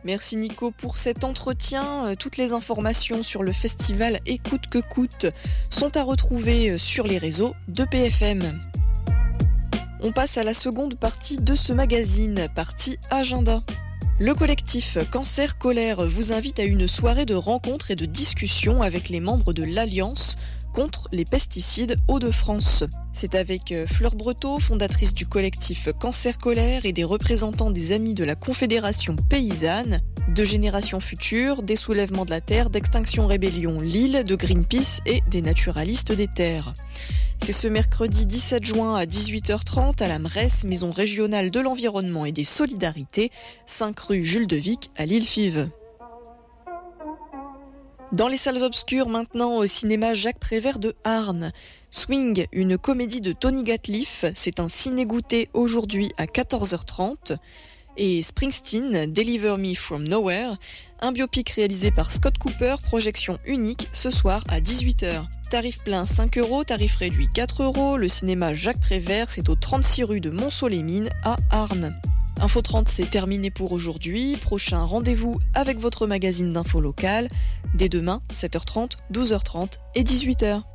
Merci Nico pour cet entretien. Toutes les informations sur le festival Écoute que coûte sont à retrouver sur les réseaux de PFM. On passe à la seconde partie de ce magazine, partie agenda. Le collectif Cancer Colère vous invite à une soirée de rencontres et de discussions avec les membres de l'Alliance contre les pesticides Hauts-de-France. C'est avec Fleur Breteau, fondatrice du collectif Cancer Colère et des représentants des Amis de la Confédération Paysanne, de Génération Future, des Soulèvements de la Terre, d'Extinction Rébellion Lille, de Greenpeace et des Naturalistes des Terres. C'est ce mercredi 17 juin à 18h30 à la MRES, Maison Régionale de l'Environnement et des Solidarités, 5 rue Jules de Vic à Lille-Fives. Dans les salles obscures maintenant au cinéma Jacques Prévert de Arnes. Swing, une comédie de Tony Gatliff, c'est un ciné-goûter aujourd'hui à 14h30. Et Springsteen, Deliver Me From Nowhere, un biopic réalisé par Scott Cooper, projection unique ce soir à 18h. Tarif plein 5 €, tarif réduit 4 €. Le cinéma Jacques Prévert, c'est au 36 rue de Montceau-les-Mines à Arnes. Info 30, c'est terminé pour aujourd'hui. Prochain rendez-vous avec votre magazine d'info locale dès demain, 7h30, 12h30 et 18h.